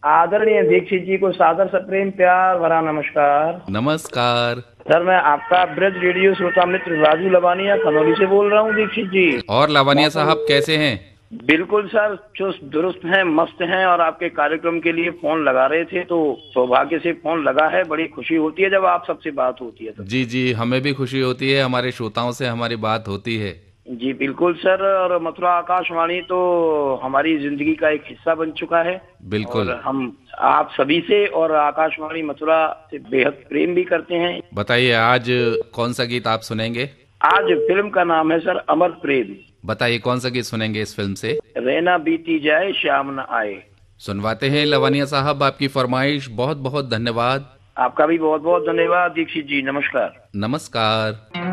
आदरणीय दीक्षित जी को सादर सप्रेम प्यार भरा नमस्कार। नमस्कार। सर, मैं आपका ब्रज रेडियो श्रोता मित्र राजू लवानिया खनौली से बोल रहा हूँ दीक्षित जी। और लावण्या मौसम साहब कैसे हैं? बिल्कुल सर, चुस्त दुरुस्त हैं, मस्त हैं। और आपके कार्यक्रम के लिए फोन लगा रहे थे तो सौभाग्य से फोन लगा है। बड़ी खुशी होती है जब आप सबसे बात होती है तो। जी जी, हमें भी खुशी होती है, हमारे श्रोताओं से हमारी बात होती है। जी बिल्कुल सर। और मथुरा आकाशवाणी तो हमारी जिंदगी का एक हिस्सा बन चुका है। और बिल्कुल। हम आप सभी से और आकाशवाणी मथुरा से बेहद प्रेम भी करते हैं। बताइए आज कौन सा गीत आप सुनेंगे? आज फिल्म का नाम है सर अमर प्रेम। बताइए कौन सा गीत सुनेंगे इस फिल्म से? रहना बीती जाए श्याम न आए। सुनवाते हैं लावण्या साहब, आपकी फरमाइश। बहुत बहुत धन्यवाद। आपका भी बहुत बहुत धन्यवाद दीक्षित जी। नमस्कार। नमस्कार।